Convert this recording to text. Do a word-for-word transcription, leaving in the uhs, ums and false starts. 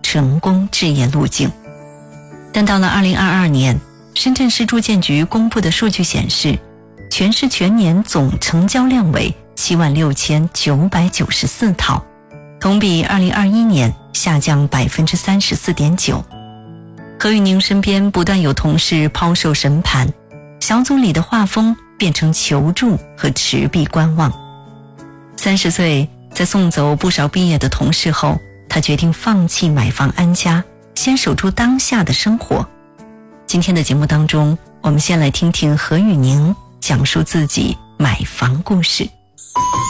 成功置业路径。但到了二零二二年，深圳市住建局公布的数据显示，全市全年总成交量为七万六千九百九十四套，同比二零二一年下降 百分之三十四点九。 何宇宁身边不断有同事抛售神盘，小组里的画风变成求助和持币观望。三十岁，在送走不少毕业的同事后，他决定放弃买房安家，先守住当下的生活。今天的节目当中，我们先来听听何宇宁讲述自己买房故事。